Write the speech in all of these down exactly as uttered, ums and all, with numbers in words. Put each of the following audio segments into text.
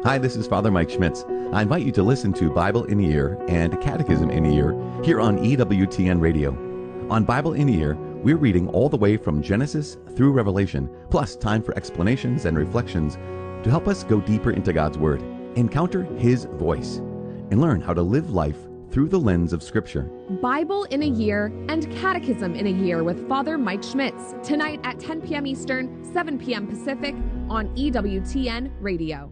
Hi, this is Father Mike Schmitz. I invite you to listen to Bible in a Year and Catechism in a Year here on E W T N Radio. On Bible in a Year, we're reading all the way from Genesis through Revelation, plus time for explanations and reflections to help us go deeper into God's Word, encounter His voice, and learn how to live life through the lens of Scripture. Bible in a Year and Catechism in a Year with Father Mike Schmitz, tonight at ten p.m. Eastern, seven p.m. Pacific on E W T N Radio.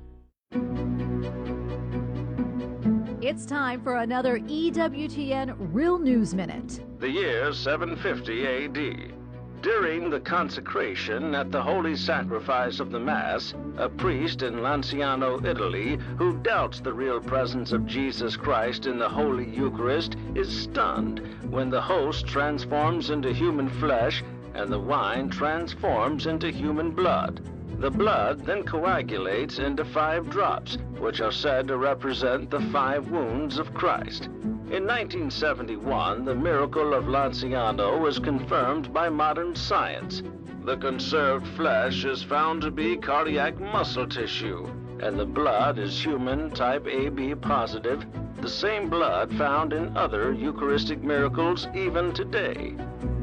It's time for another E W T N Real News Minute. The year seven fifty A D. During the consecration at the Holy Sacrifice of the Mass, a priest in Lanciano, Italy, who doubts the real presence of Jesus Christ in the Holy Eucharist, is stunned when the host transforms into human flesh and the wine transforms into human blood. The blood then coagulates into five drops, which are said to represent the five wounds of Christ. In nineteen seventy-one, the miracle of Lanciano was confirmed by modern science. The conserved flesh is found to be cardiac muscle tissue, and the blood is human type A B positive, the same blood found in other Eucharistic miracles even today.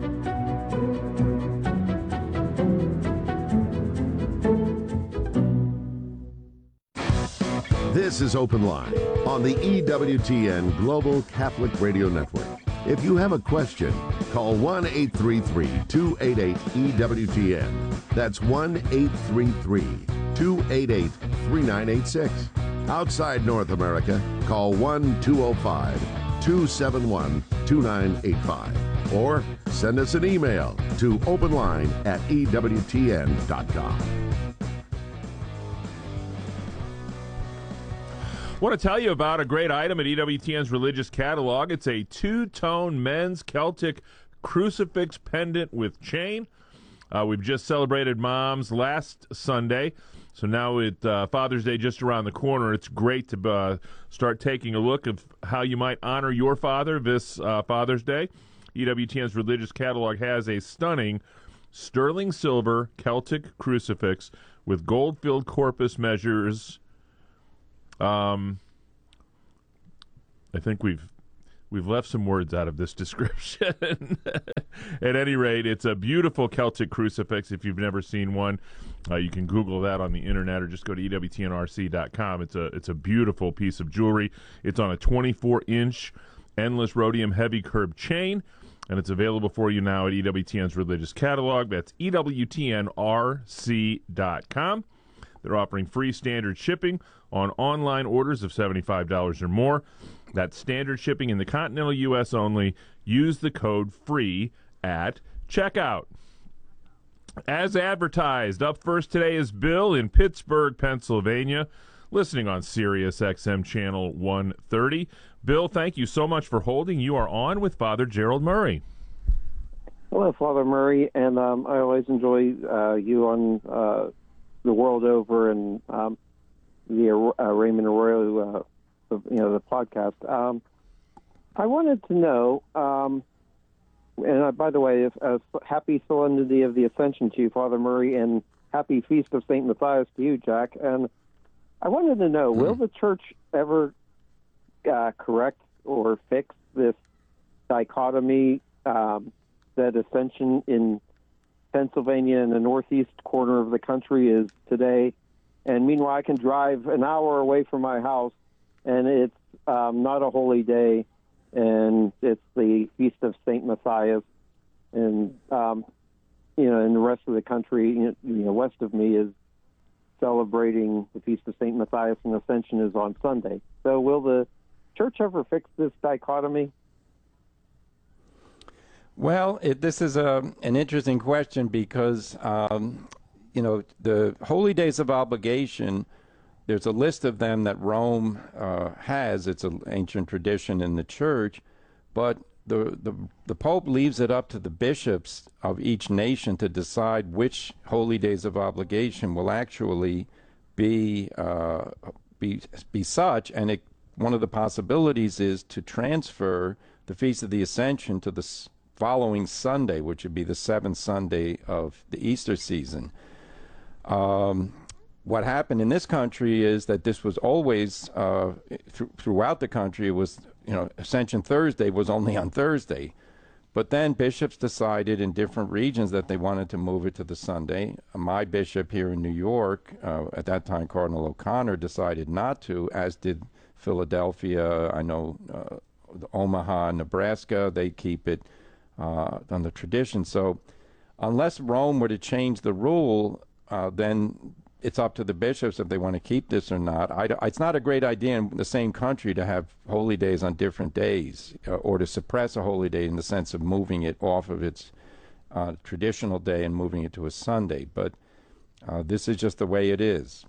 This is Open Line on the E W T N Global Catholic Radio Network. If you have a question, call one eight three three, two eight eight, E W T N. That's one eight three three, two eight eight, three nine eight six. Outside North America, call one two zero five, two seven one, two nine eight five. Or send us an email to openline at E W T N dot com. I want to tell you about a great item at E W T N's religious catalog. It's a two-tone men's Celtic crucifix pendant with chain. Uh, we've just celebrated Mom's last Sunday, so now with uh, Father's Day just around the corner, it's great to uh, start taking a look of how you might honor your father this uh, Father's Day. E W T N's religious catalog has a stunning sterling silver Celtic crucifix with gold-filled corpus measures. Um, I think we've we've left some words out of this description. At any rate, it's a beautiful Celtic crucifix. If you've never seen one, uh, you can Google that on the internet or just go to E W T N R C dot com. It's a it's a beautiful piece of jewelry. It's on a twenty-four inch endless rhodium heavy curved chain, and it's available for you now at E W T N's religious catalog. That's E W T N R C dot com. They're offering free standard shipping on online orders of seventy-five dollars or more. That's standard shipping in the continental U S only. Use the code FREE at checkout. As advertised, up first today is Bill in Pittsburgh, Pennsylvania, listening on Sirius X M channel one thirty. Bill, thank you so much for holding. You are on with Father Gerald Murray. Hello, Father Murray, and um, I always enjoy uh, you on uh, the world over, and um, the uh, Raymond Arroyo, uh, you know, the podcast. Um, I wanted to know, um, and uh, by the way, if, uh, happy Solemnity of the Ascension to you, Father Murray, and happy Feast of Saint Matthias to you, Jack. And I wanted to know, mm. will the Church ever uh, correct or fix this dichotomy um, that Ascension in Pennsylvania in the northeast corner of the country is today, and meanwhile I can drive an hour away from my house and it's um, not a holy day, and it's the Feast of Saint Matthias, and um, you know, and the rest of the country, you know, west of me is celebrating the Feast of Saint Matthias, and Ascension is on Sunday. So will the Church ever fix this dichotomy? Well, it, this is a, an interesting question because, um, you know, the holy days of obligation, there's a list of them that Rome uh, has. It's an ancient tradition in the Church, but the, the, the Pope leaves it up to the bishops of each nation to decide which holy days of obligation will actually be, uh, be, be such, and it, one of the possibilities is to transfer the Feast of the Ascension to the following Sunday, which would be the seventh Sunday of the Easter season. Um, what happened in this country is that this was always uh, th- throughout the country. It was, you know, Ascension Thursday was only on Thursday, but then bishops decided in different regions that they wanted to move it to the Sunday. My bishop here in New York, uh, at that time Cardinal O'Connor, decided not to, as did Philadelphia. I know uh, Omaha, Nebraska, they keep it uh, on the tradition. So unless Rome were to change the rule, uh, then it's up to the bishops if they want to keep this or not. I, it's not a great idea in the same country to have holy days on different days, uh, or to suppress a holy day in the sense of moving it off of its uh, traditional day and moving it to a Sunday. But uh, this is just the way it is.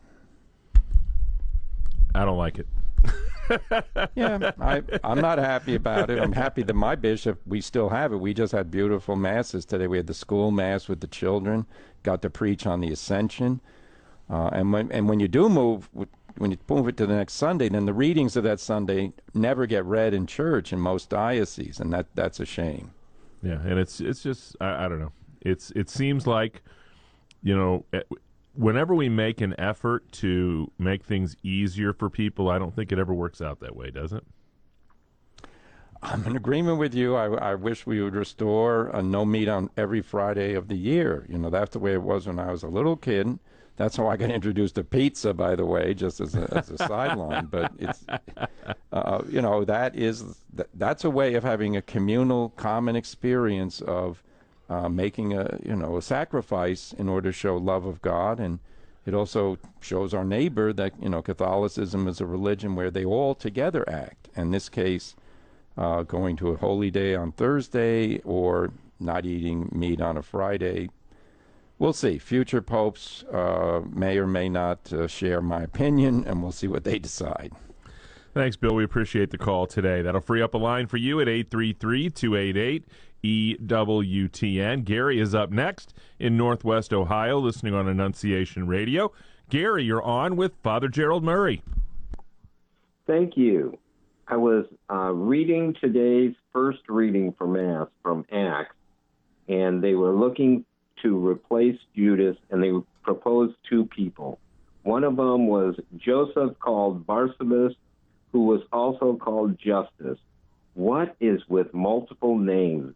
I don't like it. yeah, I, I'm not happy about it. I'm happy that my bishop, we still have it. We just had beautiful masses today. We had the school mass with the children, got to preach on the Ascension. Uh, and when and when you do move, when you move it to the next Sunday, then the readings of that Sunday never get read in church in most dioceses, and that that's a shame. Yeah, and it's it's just I, I don't know. It's it seems like, you know, whenever we make an effort to make things easier for people, I don't think it ever works out that way, does it? I'm in agreement with you. I, I wish we would restore a no meat on every Friday of the year. You know, that's the way it was when I was a little kid. That's how I got introduced to pizza, by the way, just as a, as a sideline. But it's, uh, you know, that is that's a way of having a communal, common experience of uh, making a, you know, a sacrifice in order to show love of God, and it also shows our neighbor that, you know, Catholicism is a religion where they all together act. In this case, uh, going to a holy day on Thursday or not eating meat on a Friday. We'll see. Future popes uh, may or may not uh, share my opinion, and we'll see what they decide. Thanks, Bill. We appreciate the call today. That'll free up a line for you at eight three three, two eight eight, E W T N. Gary is up next in Northwest Ohio, listening on Annunciation Radio. Gary, you're on with Father Gerald Murray. Thank you. I was uh, reading today's first reading for Mass from Acts, and they were looking to replace Judas, and they proposed two people. One of them was Joseph, called Barsabas, who was also called Justus. What is with multiple names?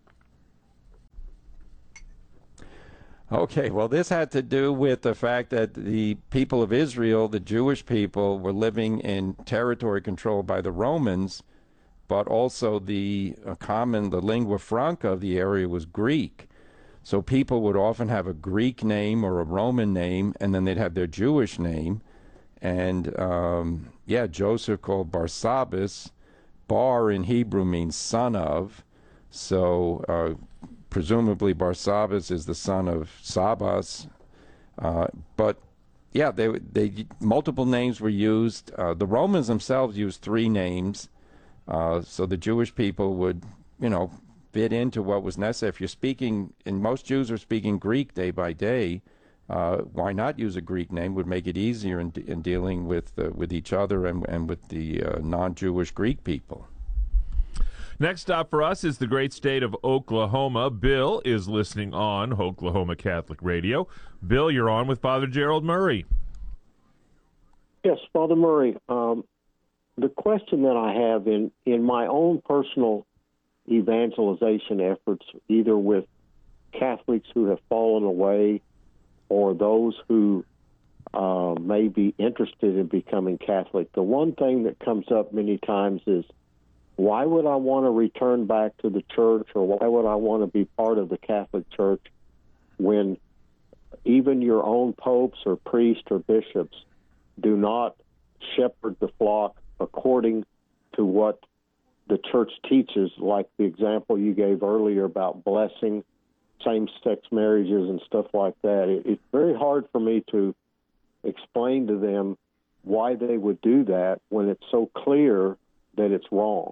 Okay, well, this had to do with the fact that the people of Israel, the Jewish people, were living in territory controlled by the Romans, but also the uh, common, the lingua franca of the area was Greek. So people would often have a Greek name or a Roman name, and then they'd have their Jewish name. And, um, yeah, Joseph called Barsabbas. Bar in Hebrew means son of. So uh, presumably Barsabbas is the son of Sabas. Uh, but, yeah, they, they multiple names were used. Uh, the Romans themselves used three names. Uh, so the Jewish people would, you know, fit into what was necessary. If you're speaking, and most Jews are speaking Greek day by day, uh, why not use a Greek name? Would make it easier in, in dealing with uh, with each other and, and with the uh, non-Jewish Greek people. Next stop for us is the great state of Oklahoma. Bill is listening on Oklahoma Catholic Radio. Bill, you're on with Father Gerald Murray. Yes, Father Murray. Um, the question that I have in, in my own personal evangelization efforts, either with Catholics who have fallen away or those who uh, may be interested in becoming Catholic, the one thing that comes up many times is, why would I want to return back to the church, or why would I want to be part of the Catholic Church when even your own popes or priests or bishops do not shepherd the flock according to what the church teaches, like the example you gave earlier about blessing same-sex marriages and stuff like that. It, it's very hard for me to explain to them why they would do that when it's so clear that it's wrong.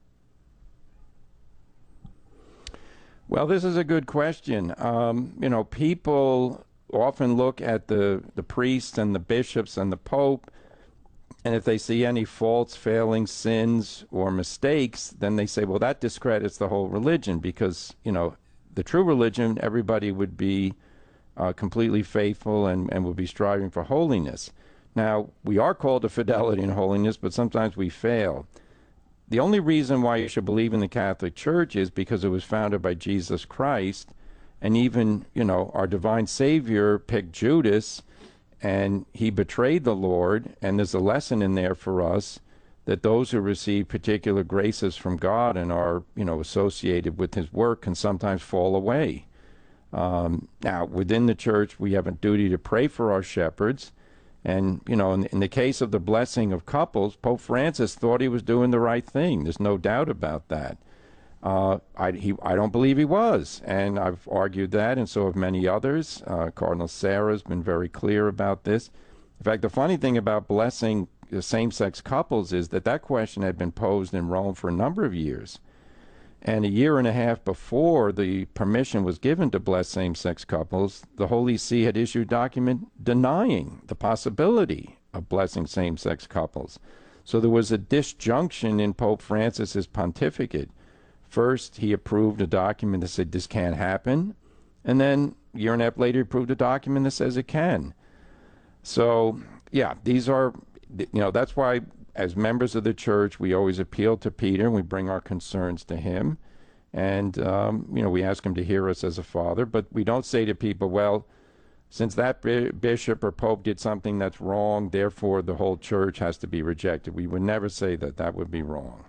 Well, this is a good question. Um, you know, people often look at the, the priests and the bishops and the pope, and if they see any faults, failings, sins, or mistakes, then they say, well, that discredits the whole religion, because, you know, the true religion, everybody would be uh, completely faithful and, and will be striving for holiness. Now, we are called to fidelity and holiness, but sometimes we fail. The only reason why you should believe in the Catholic Church is because it was founded by Jesus Christ, and even, you know, our divine Savior picked Judas, and he betrayed the Lord, and there's a lesson in there for us that those who receive particular graces from God and are, you know, associated with his work can sometimes fall away. Um, now, within the church, we have a duty to pray for our shepherds. And, you know, in, in the case of the blessing of couples, Pope Francis thought he was doing the right thing. There's no doubt about that. Uh, I, he, I don't believe he was, and I've argued that, and so have many others. Uh, Cardinal Sarah has been very clear about this. In fact, the funny thing about blessing same-sex couples is that that question had been posed in Rome for a number of years. And a year and a half before the permission was given to bless same-sex couples, the Holy See had issued a document denying the possibility of blessing same-sex couples. So there was a disjunction in Pope Francis's pontificate. First, he approved a document that said this can't happen, and then a year and a half later, he approved a document that says it can. So, yeah, these are, you know, that's why as members of the church, we always appeal to Peter, and we bring our concerns to him. And, um, you know, we ask him to hear us as a father, but we don't say to people, well, since that bi- bishop or pope did something that's wrong, therefore the whole church has to be rejected. We would never say that. That would be wrong.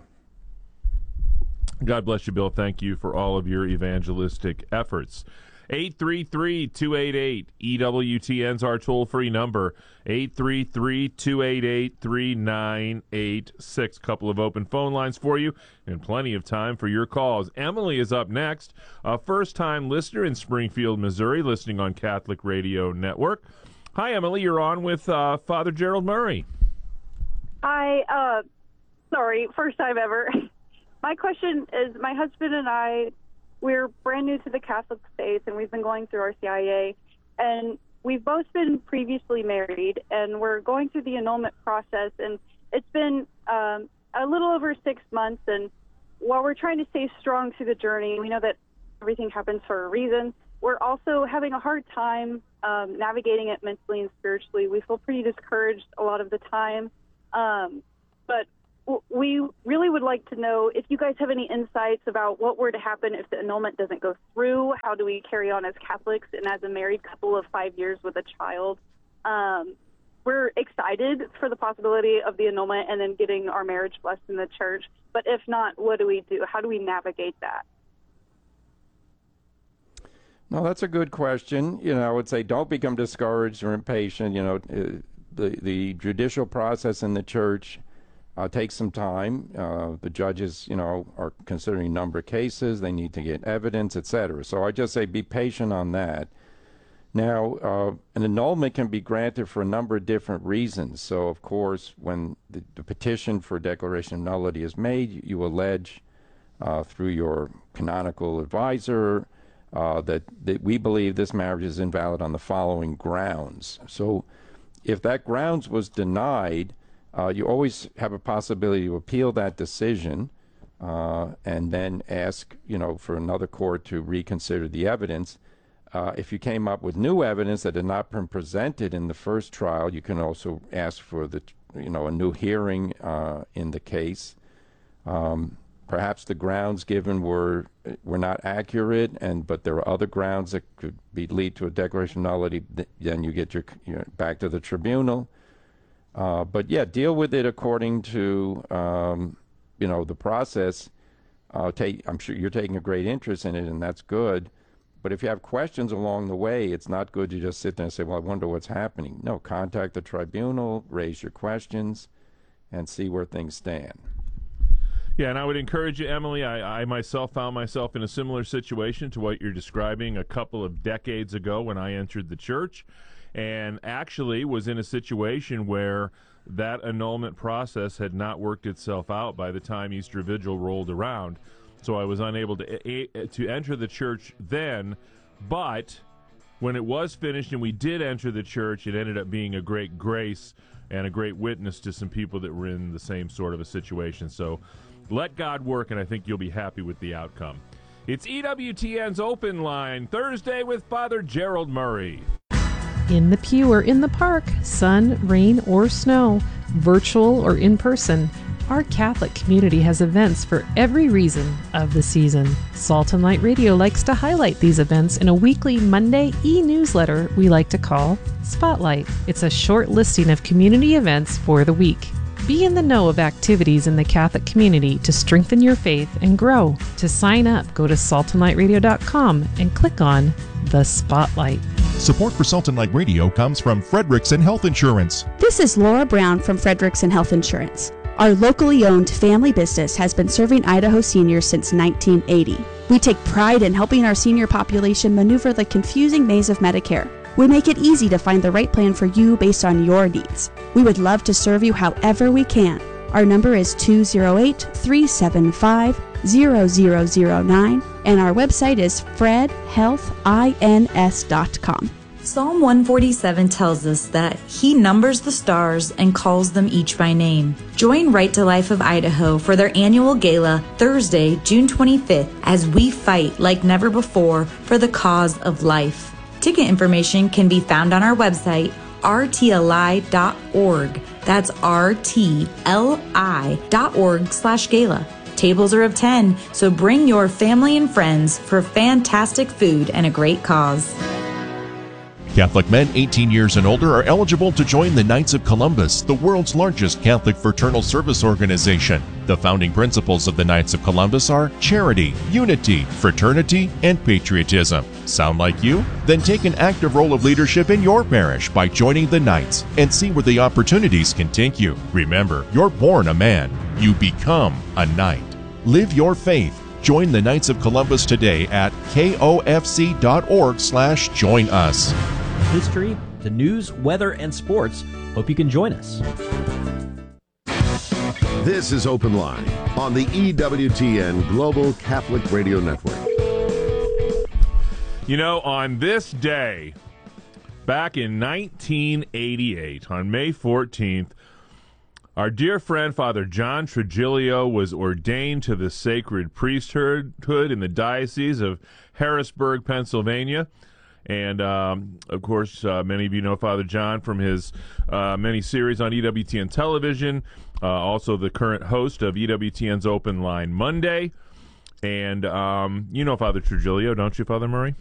God bless you, Bill. Thank you for all of your evangelistic efforts. eight three three, two eight eight, E W T N's our toll-free number, eight three three, two eight eight, three nine eight six. Couple of open phone lines for you and plenty of time for your calls. Emily is up next, a first-time listener in Springfield, Missouri, listening on Catholic Radio Network. Hi, Emily. You're on with uh, Father Gerald Murray. Hi. Uh, sorry, first time ever. My question is, my husband and I, we're brand new to the Catholic faith, and we've been going through our C I A, and we've both been previously married, and we're going through the annulment process, and it's been um, a little over six months, and while we're trying to stay strong through the journey, we know that everything happens for a reason. We're also having a hard time um, navigating it mentally and spiritually. We feel pretty discouraged a lot of the time, um, but we really would like to know if you guys have any insights about what were to happen if the annulment doesn't go through. How do we carry on as Catholics and as a married couple of five years with a child? Um, we're excited for the possibility of the annulment and then getting our marriage blessed in the church. But if not, what do we do? How do we navigate that? No, that's a good question. You know, I would say don't become discouraged or impatient. You know, the the judicial process in the church Uh, take some time. Uh, the judges, you know, are considering a number of cases. They need to get evidence, et cetera. So I just say be patient on that. Now, uh, an annulment can be granted for a number of different reasons. So, of course, when the, the petition for declaration of nullity is made, you, you allege uh, through your canonical advisor uh, that, that we believe this marriage is invalid on the following grounds. So if that grounds was denied, Uh, you always have a possibility to appeal that decision uh, and then ask, you know, for another court to reconsider the evidence. Uh, if you came up with new evidence that had not been presented in the first trial, you can also ask for the, you know, a new hearing uh, in the case. Um, perhaps the grounds given were were not accurate, and but there are other grounds that could be lead to a declaration of nullity. Then you get your, your back to the tribunal. Uh, but yeah, deal with it according to um, you know the process. Uh, take, I'm sure you're taking a great interest in it, and that's good. But if you have questions along the way, it's not good to just sit there and say, "Well, I wonder what's happening." No, contact the tribunal, raise your questions, and see where things stand. Yeah, and I would encourage you, Emily. I, I myself found myself in a similar situation to what you're describing a couple of decades ago when I entered the church. And actually was in a situation where that annulment process had not worked itself out by the time Easter Vigil rolled around. So I was unable to to enter the church then, but when it was finished and we did enter the church, it ended up being a great grace and a great witness to some people that were in the same sort of a situation. So let God work, and I think you'll be happy with the outcome. It's E W T N's Open Line, Thursday with Father Gerald Murray. In the pew or in the park, sun, rain, or snow, virtual or in person, our Catholic community has events for every reason of the season. Salt and Light Radio likes to highlight these events in a weekly Monday e-newsletter we like to call Spotlight. It's a short listing of community events for the week. Be in the know of activities in the Catholic community to strengthen your faith and grow. To sign up, go to salt and light radio dot com and click on the Spotlight. Support for Salt and Light Radio comes from Frederickson Health Insurance. This is Laura Brown from Frederickson Health Insurance. Our locally owned family business has been serving Idaho seniors since nineteen eighty. We take pride in helping our senior population maneuver the confusing maze of Medicare. We make it easy to find the right plan for you based on your needs. We would love to serve you however we can. Our number is two oh eight, three seven five, zero zero zero nine and our website is fred health ins dot com. Psalm one forty-seven tells us that He numbers the stars and calls them each by name. Join Right to Life of Idaho for their annual gala Thursday, June twenty-fifth, as we fight like never before for the cause of life. Ticket information can be found on our website, r t l i dot org. That's r t l i dot org slash gala. Tables are of ten, so bring your family and friends for fantastic food and a great cause. Catholic men eighteen years and older are eligible to join the Knights of Columbus, the world's largest Catholic fraternal service organization. The founding principles of the Knights of Columbus are charity, unity, fraternity, and patriotism. Sound like you? Then take an active role of leadership in your parish by joining the Knights and see where the opportunities can take you. Remember, you're born a man. You become a knight. Live your faith. Join the Knights of Columbus today at kofc.org slash join us. History, the news, weather, and sports. Hope you can join us. This is Open Line on the E W T N Global Catholic Radio Network. You know, on this day, back in nineteen eighty-eight, on May fourteenth, our dear friend Father John Trigilio was ordained to the sacred priesthood in the Diocese of Harrisburg, Pennsylvania. And, um, of course, uh, many of you know Father John from his uh, many series on E W T N television, uh, also the current host of E W T N's Open Line Monday. And um, you know Father Trigilio, don't you, Father Murray?